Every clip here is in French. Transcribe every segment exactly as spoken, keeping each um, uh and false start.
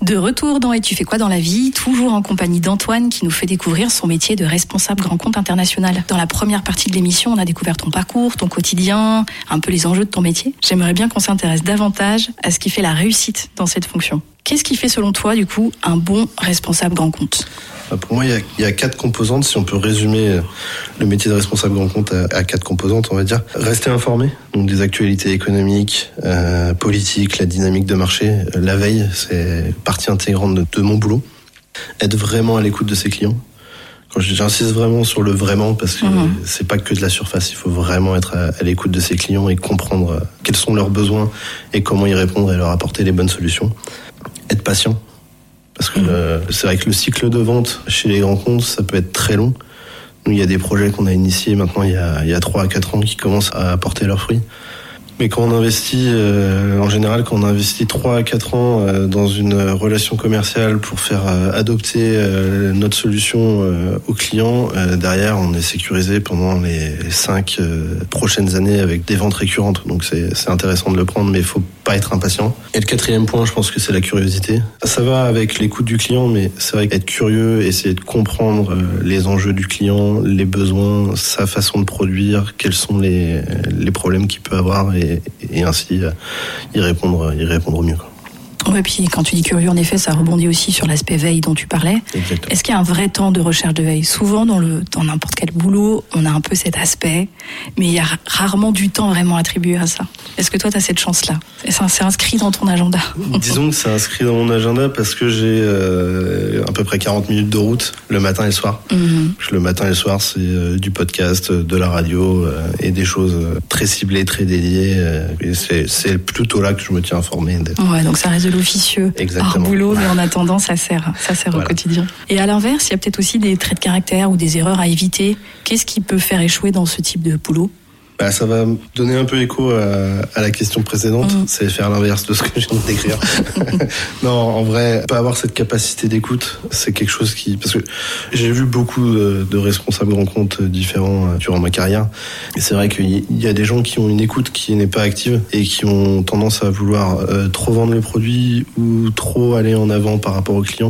De retour dans Et tu fais quoi dans la vie, toujours en compagnie d'Antoine qui nous fait découvrir son métier de responsable grand compte international. Dans la première partie de l'émission, on a découvert ton parcours, ton quotidien, un peu les enjeux de ton métier. J'aimerais bien qu'on s'intéresse davantage à ce qui fait la réussite dans cette fonction. Qu'est-ce qui fait selon toi, du coup, un bon responsable grand compte ? Pour moi, il y, a, il y a quatre composantes. Si on peut résumer le métier de responsable grand compte à, à quatre composantes, on va dire. Rester informé, donc des actualités économiques, euh, politiques, la dynamique de marché. La veille, c'est partie intégrante de, de mon boulot. Être vraiment à l'écoute de ses clients. Quand j'insiste vraiment sur le vraiment, parce que mmh. c'est pas que de la surface. Il faut vraiment être à, à l'écoute de ses clients et comprendre quels sont leurs besoins et comment y répondre et leur apporter les bonnes solutions. Être patient. Parce que le, c'est vrai que le cycle de vente chez les grands comptes, ça peut être très long. Nous, il y a des projets qu'on a initiés maintenant il y a, il y a trois à quatre ans qui commencent à apporter leurs fruits. Mais quand on investit, euh, en général, quand on investit trois à quatre ans euh, dans une relation commerciale pour faire euh, adopter euh, notre solution euh, aux clients, euh, derrière, on est sécurisé pendant les cinq euh, prochaines années avec des ventes récurrentes. Donc c'est, c'est intéressant de le prendre, mais il faut pas être impatient. Et le quatrième point, je pense que c'est la curiosité. Ça va avec l'écoute du client, mais c'est vrai qu'être curieux, essayer de comprendre euh, les enjeux du client, les besoins, sa façon de produire, quels sont les, les problèmes qu'il peut avoir et et ainsi y répondre, y répondre au mieux. Ouais, puis quand tu dis curieux, en effet, ça rebondit aussi sur l'aspect veille dont tu parlais. Exactement. Est-ce qu'il y a un vrai temps de recherche de veille ? Souvent, dans, le, dans n'importe quel boulot, on a un peu cet aspect, mais il y a rarement du temps vraiment attribué à ça. Est-ce que toi, tu as cette chance-là ? C'est, c'est inscrit dans ton agenda ? Disons que c'est inscrit dans mon agenda parce que j'ai euh, à peu près quarante minutes de route le matin et le soir. Mm-hmm. Le matin et le soir, c'est euh, du podcast, de la radio euh, et des choses euh, très ciblées, très dédiées. Euh, et c'est, c'est plutôt là que je me tiens informé. Ouais, donc ça résole officieux hors boulot, mais en attendant, ça sert, ça sert voilà. Au quotidien. Et à l'inverse, il y a peut-être aussi des traits de caractère ou des erreurs à éviter. Qu'est-ce qui peut faire échouer dans ce type de boulot ? Bah, ça va donner un peu écho à, à la question précédente, mmh. c'est faire l'inverse de ce que je viens de décrire. Non, en vrai, pas avoir cette capacité d'écoute, c'est quelque chose qui... Parce que j'ai vu beaucoup de, de responsables grands comptes différents durant ma carrière, et c'est vrai qu'il y a des gens qui ont une écoute qui n'est pas active et qui ont tendance à vouloir euh, trop vendre le produit ou trop aller en avant par rapport aux clients.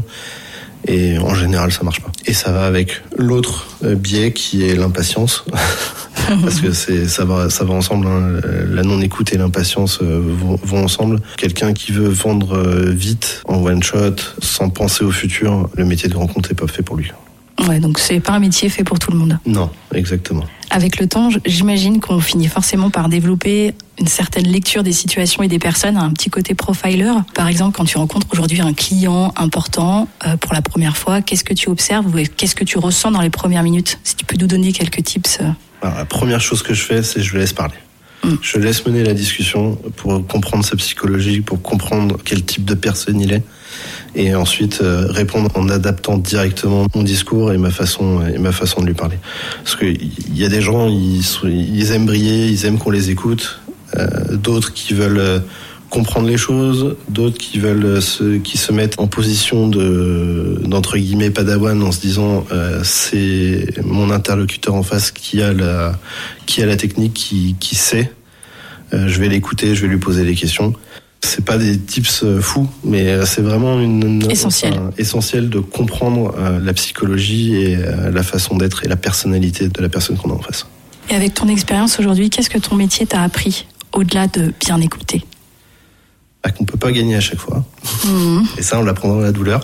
Et en général, ça marche pas. Et ça va avec l'autre biais qui est l'impatience. Parce que c'est, ça va, ça va ensemble, hein. La non-écoute et l'impatience vont, vont ensemble. Quelqu'un qui veut vendre vite, en one shot, sans penser au futur, le métier de grand compte n'est pas fait pour lui. Ouais, donc c'est pas un métier fait pour tout le monde. Non, exactement. Avec le temps, j'imagine qu'on finit forcément par développer une certaine lecture des situations et des personnes, un petit côté profiler. Par exemple, quand tu rencontres aujourd'hui un client important euh, pour la première fois, qu'est-ce que tu observes ou qu'est-ce que tu ressens dans les premières minutes ? Si tu peux nous donner quelques tips. Alors, la première chose que je fais, c'est que je le laisse parler. Mmh. Je laisse mener la discussion pour comprendre sa psychologie, pour comprendre quel type de personne il est. Et ensuite euh, répondre en adaptant directement mon discours et ma façon et ma façon de lui parler. Parce que il y a des gens, ils, ils aiment briller, ils aiment qu'on les écoute. Euh, d'autres qui veulent euh, comprendre les choses, d'autres qui veulent se, qui se mettent en position de d'entre guillemets padawan en se disant euh, c'est mon interlocuteur en face qui a la qui a la technique, qui qui sait. Euh, je vais l'écouter, je vais lui poser des questions. C'est pas des tips fous, mais c'est vraiment une, une essentiel. Enfin, essentiel de comprendre euh, la psychologie et euh, la façon d'être et la personnalité de la personne qu'on a en face. Et avec ton expérience aujourd'hui, qu'est-ce que ton métier t'a appris au-delà de bien écouter ? Bah, qu'on peut pas gagner à chaque fois. Mmh. Et ça, on l'apprend dans la douleur,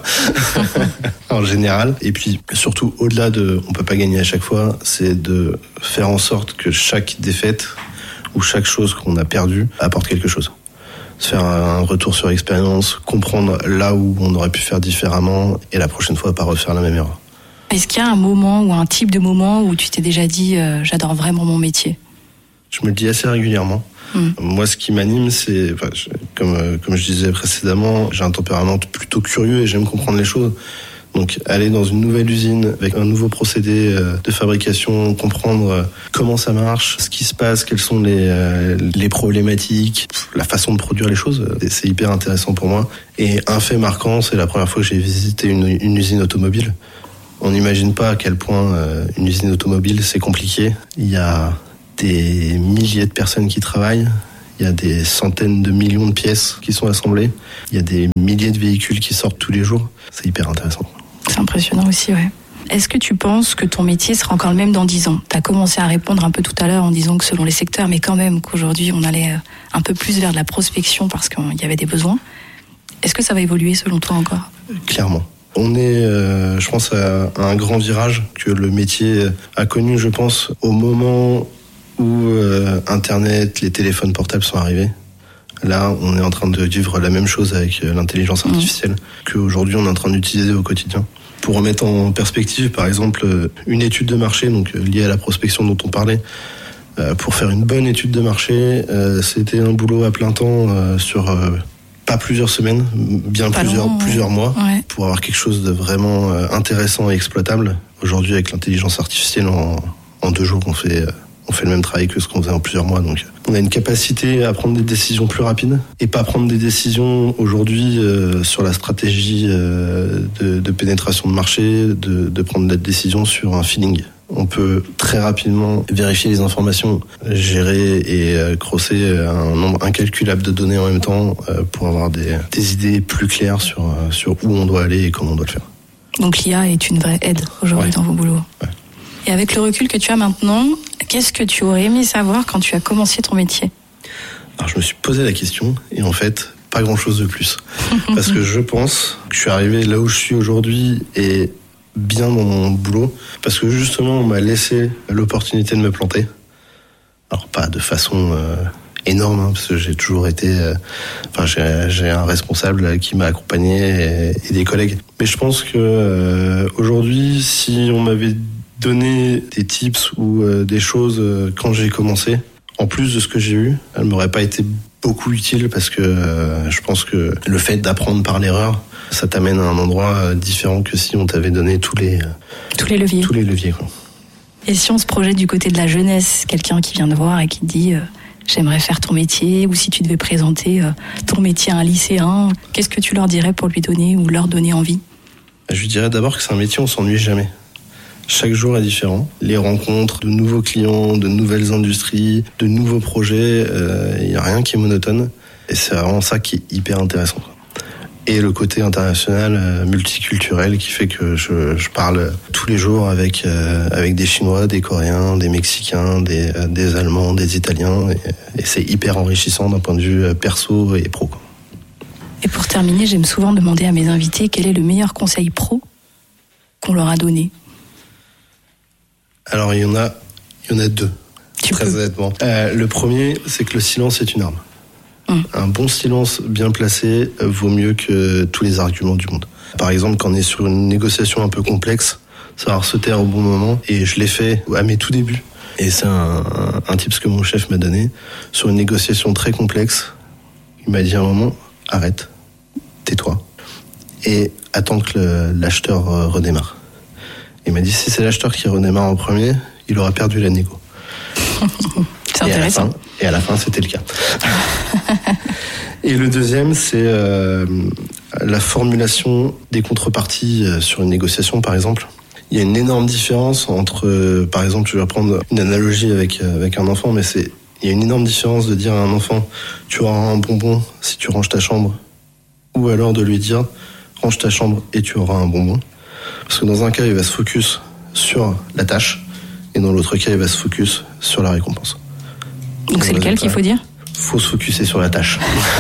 en général. Et puis, surtout, au-delà de on peut pas gagner à chaque fois, c'est de faire en sorte que chaque défaite ou chaque chose qu'on a perdue apporte quelque chose. Se faire un retour sur expérience, comprendre là où on aurait pu faire différemment et la prochaine fois pas refaire la même erreur. Est-ce qu'il y a un moment ou un type de moment où tu t'es déjà dit euh, j'adore vraiment mon métier ? Je me le dis assez régulièrement. Mmh. Moi, ce qui m'anime, c'est, enfin, je, comme, euh, comme je disais précédemment, j'ai un tempérament plutôt curieux et j'aime comprendre les choses. Donc, aller dans une nouvelle usine avec un nouveau procédé euh, de fabrication, comprendre euh, comment ça marche, ce qui se passe, quelles sont les, euh, les problématiques, la façon de produire les choses, euh, c'est hyper intéressant pour moi. Et un fait marquant, c'est la première fois que j'ai visité une, une usine automobile. On n'imagine pas à quel point euh, une usine automobile, c'est compliqué. Il y a des milliers de personnes qui travaillent. Il y a des centaines de millions de pièces qui sont assemblées. Il y a des milliers de véhicules qui sortent tous les jours. C'est hyper intéressant. C'est impressionnant aussi, ouais. Est-ce que tu penses que ton métier sera encore le même dans dix ans ? Tu as commencé à répondre un peu tout à l'heure en disant que selon les secteurs, mais quand même qu'aujourd'hui on allait un peu plus vers de la prospection parce qu'il y avait des besoins. Est-ce que ça va évoluer selon toi encore ? Clairement. On est, euh, je pense, à, à un grand virage que le métier a connu, je pense, au moment où euh, Internet, les téléphones portables sont arrivés. Là, on est en train de vivre la même chose avec l'intelligence artificielle mmh. qu'aujourd'hui on est en train d'utiliser au quotidien. Pour remettre en perspective, par exemple, une étude de marché, donc liée à la prospection dont on parlait, euh, pour faire une bonne étude de marché, euh, c'était un boulot à plein temps euh, sur euh, pas plusieurs semaines, bien pas plusieurs, long, plusieurs ouais. mois, ouais. pour avoir quelque chose de vraiment euh, intéressant et exploitable. Aujourd'hui, avec l'intelligence artificielle, en, en deux jours, on fait... Euh, on fait le même travail que ce qu'on faisait en plusieurs mois. Donc, on a une capacité à prendre des décisions plus rapides et pas prendre des décisions aujourd'hui euh, sur la stratégie euh, de, de pénétration de marché, de, de prendre des décisions sur un feeling. On peut très rapidement vérifier les informations, gérer et euh, crosser un nombre incalculable de données en même temps euh, pour avoir des, des idées plus claires sur, euh, sur où on doit aller et comment on doit le faire. Donc l'I A est une vraie aide aujourd'hui ouais. dans vos boulots. Ouais. Et avec le recul que tu as maintenant, qu'est-ce que tu aurais aimé savoir quand tu as commencé ton métier ? Alors je me suis posé la question et en fait, pas grand-chose de plus. Parce que je pense que je suis arrivé là où je suis aujourd'hui et bien dans mon boulot. Parce que justement, on m'a laissé l'opportunité de me planter. Alors pas de façon euh, énorme, hein, parce que j'ai toujours été... Euh, enfin, j'ai, j'ai un responsable qui m'a accompagné et, et des collègues. Mais je pense que euh, aujourd'hui, si on m'avait donner des tips ou euh, des choses euh, quand j'ai commencé, en plus de ce que j'ai eu, elles m'auraient pas été beaucoup utiles parce que euh, je pense que le fait d'apprendre par l'erreur, ça t'amène à un endroit euh, différent que si on t'avait donné tous les euh, tous les leviers. Tous les leviers quoi. Et si on se projette du côté de la jeunesse, quelqu'un qui vient te voir et qui te dit euh, j'aimerais faire ton métier, ou si tu devais présenter euh, ton métier à un lycéen, qu'est-ce que tu leur dirais pour lui donner ou leur donner envie ? Je lui dirais d'abord que c'est un métier, on s'ennuie jamais. Chaque jour est différent. Les rencontres de nouveaux clients, de nouvelles industries, de nouveaux projets, il euh, n'y a rien qui est monotone. Et c'est vraiment ça qui est hyper intéressant. Et le côté international, euh, multiculturel, qui fait que je, je parle tous les jours avec, euh, avec des Chinois, des Coréens, des Mexicains, des, euh, des Allemands, des Italiens. Et, et c'est hyper enrichissant d'un point de vue perso et pro. Et pour terminer, j'aime souvent demander à mes invités quel est le meilleur conseil pro qu'on leur a donné. Alors, il y en a, il y en a deux, tu très peux. honnêtement. Euh, le premier, c'est que le silence est une arme. Hum. Un bon silence bien placé euh, vaut mieux que tous les arguments du monde. Par exemple, quand on est sur une négociation un peu complexe, savoir se taire au bon moment, et je l'ai fait à mes tout débuts. Et c'est un, un, un tips que mon chef m'a donné. Sur une négociation très complexe, il m'a dit à un moment, arrête, tais-toi, et attends que le, l'acheteur euh, redémarre. Il m'a dit, si c'est l'acheteur qui redémarre en premier, il aura perdu la négo. C'est et intéressant. À la fin, et à la fin, c'était le cas. Et le deuxième, c'est euh, la formulation des contreparties euh, sur une négociation, par exemple. Il y a une énorme différence entre, euh, par exemple, je vais reprendre une analogie avec, euh, avec un enfant, mais c'est, il y a une énorme différence de dire à un enfant, tu auras un bonbon si tu ranges ta chambre, ou alors de lui dire, range ta chambre et tu auras un bonbon. Parce que dans un cas, il va se focus sur la tâche, et dans l'autre cas, il va se focus sur la récompense. Donc et c'est lequel qu'il faut dire ? Faut se focuser sur la tâche.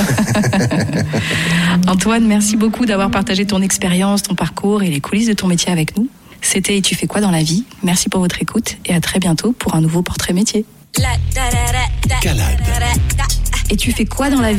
Antoine, merci beaucoup d'avoir partagé ton expérience, ton parcours et les coulisses de ton métier avec nous. C'était « Et tu fais quoi dans la vie ?» Merci pour votre écoute et à très bientôt pour un nouveau portrait métier. Et tu fais quoi dans la vie ?